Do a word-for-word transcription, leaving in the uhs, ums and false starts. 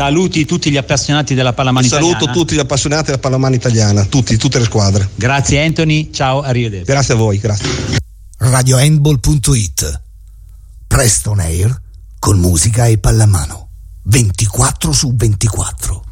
Saluti tutti gli appassionati della pallamano Saluto italiana. tutti gli appassionati della pallamano italiana, tutti, tutte le squadre. Grazie Anthony, ciao, arrivederci. Grazie a voi, grazie. radio handball punto it. Presto on air con musica e pallamano ventiquattro su ventiquattro.